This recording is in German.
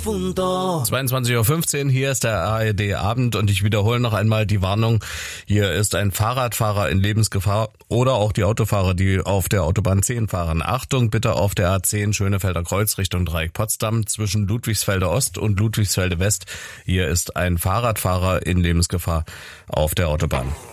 difunto. 22:15 Uhr, hier ist der ARD Abend und ich wiederhole noch einmal die Warnung. Hier ist ein Fahrradfahrer in Lebensgefahr oder auch die Autofahrer, die auf der Autobahn 10 fahren. Achtung bitte auf der A10 Schönefelder Kreuz Richtung Dreieck Potsdam zwischen Ludwigsfelde Ost und Ludwigsfelde West. Hier ist ein Fahrradfahrer in Lebensgefahr auf der Autobahn.